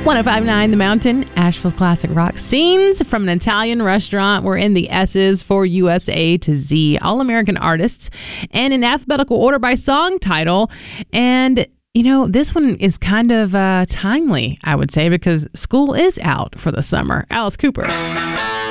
105.9 The Mountain, Asheville's classic rock. Scenes from an Italian restaurant. We're in the S's for USA to Z. All-American artists. And in alphabetical order by song title. And, you know, this one is kind of timely, I would say, because school is out for the summer. Alice Cooper.